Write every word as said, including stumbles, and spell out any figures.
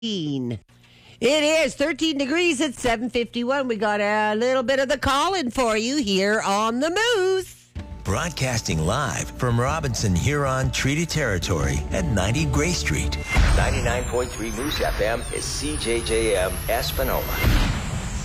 It is thirteen degrees at seven fifty-one. We got a little bit of the call-in for you here on the Moose. Broadcasting live from Robinson Huron Treaty Territory at ninety Gray Street. ninety-nine point three Moose F M is C J J M Espanola.